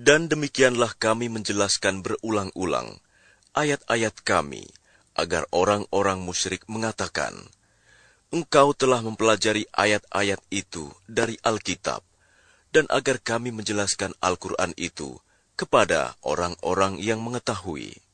Dan demikianlah kami menjelaskan berulang-ulang ayat-ayat kami, agar orang-orang musyrik mengatakan, "Engkau telah mempelajari ayat-ayat itu dari Alkitab," dan agar kami menjelaskan Al-Quran itu kepada orang-orang yang mengetahui.